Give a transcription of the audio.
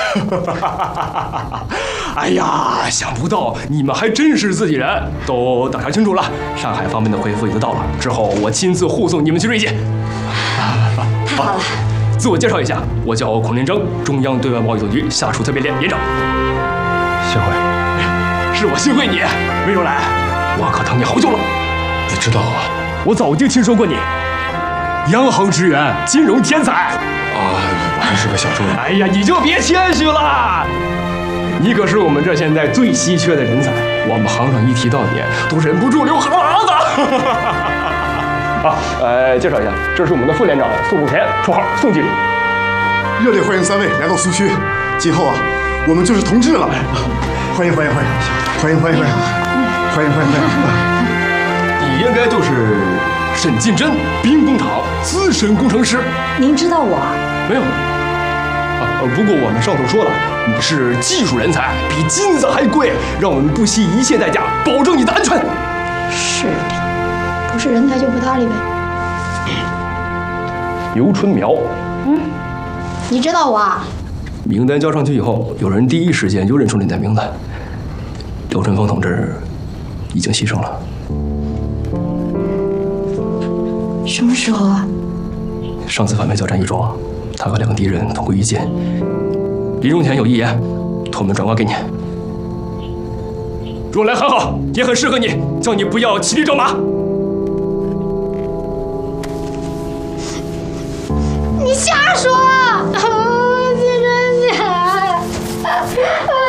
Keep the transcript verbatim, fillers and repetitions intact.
哎呀，想不到你们还真是自己人，都调查清楚了。上海方面的回复已经到了，之后我亲自护送你们去瑞金。 太好了。 自我介绍一下，我叫孔连征，中央对外贸易总局下属特别连连长。 幸会， 是我幸会你，魏如来，我可等你好久了。 你知道啊？ 我早就听说过你，央行职员，金融天才。 啊，我还是个小众人。 哎呀，你就别谦虚了，你可是我们这现在最稀缺的人才，我们行上一提到你，都忍不住流哈喇子。啊，呃，介绍一下，这是我们的副连长宋武田，绰号宋经理。 热烈欢迎三位来到苏区，今后啊，我们就是同志了。欢迎欢迎欢迎欢迎欢迎欢迎欢迎欢迎欢迎！ 你应该就是沈进真，兵工厂资深工程师。 您知道我？ 没有。啊，不过我们上头说了，你是技术人才，比金子还贵，让我们不惜一切代价保证你的安全。 是，不是人才就不搭理呗。 刘春苗， 嗯，你知道我啊？ 名单交上去以后，有人第一时间就认出了你的名字。刘春风同志已经牺牲了。 什么时候啊？ 上次反派交战一桩，他和两个敌人同归于尽。临终前有遗言，托我们转告给你。若来很好，也很适合你，叫你不要骑驴找马。 你瞎说！